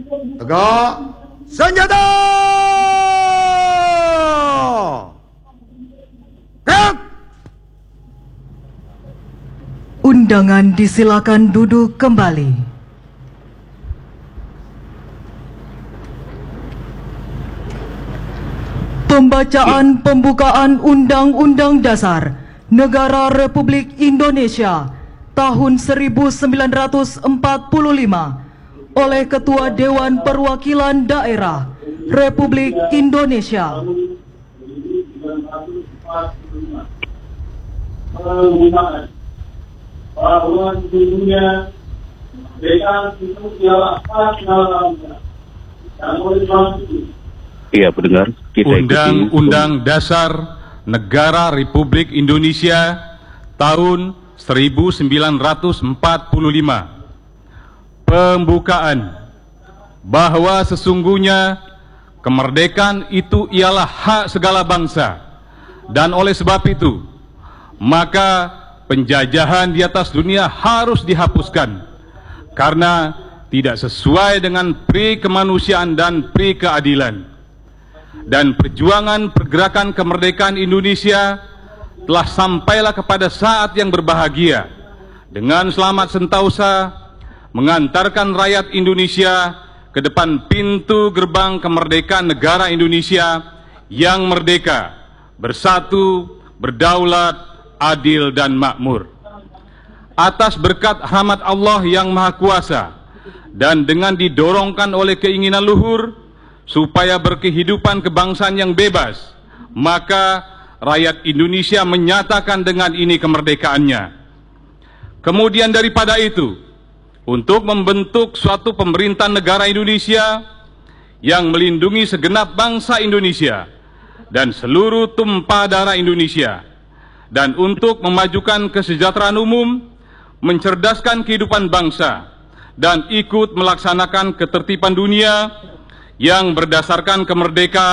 Tegak senjata! Gerak! Undangan disilakan duduk kembali. Pembacaan pembukaan Undang-Undang Dasar Negara Republik Indonesia tahun 1945 oleh Ketua Dewan Perwakilan Daerah Republik Indonesia. Bahwa sesungguhnya mereka itu ialah hak bangsa dan oleh bangsa itu. Iya, pendengar, kita Undang-Undang Dasar Negara Republik Indonesia tahun 1945. Pembukaan bahwa sesungguhnya kemerdekaan itu ialah hak segala bangsa, dan oleh sebab itu maka penjajahan di atas dunia harus dihapuskan karena tidak sesuai dengan pri kemanusiaan dan pri keadilan. Dan perjuangan pergerakan kemerdekaan Indonesia telah sampailah kepada saat yang berbahagia dengan selamat sentausa mengantarkan rakyat Indonesia ke depan pintu gerbang kemerdekaan negara Indonesia yang merdeka, bersatu, berdaulat, adil dan makmur. Atas berkat rahmat Allah yang Maha Kuasa dan dengan didorongkan oleh keinginan luhur supaya berkehidupan kebangsaan yang bebas, maka rakyat Indonesia menyatakan dengan ini kemerdekaannya. Kemudian daripada itu, untuk membentuk suatu pemerintahan negara Indonesia yang melindungi segenap bangsa Indonesia dan seluruh tumpah darah Indonesia, dan untuk memajukan kesejahteraan umum, mencerdaskan kehidupan bangsa, dan ikut melaksanakan ketertiban dunia yang berdasarkan kemerdekaan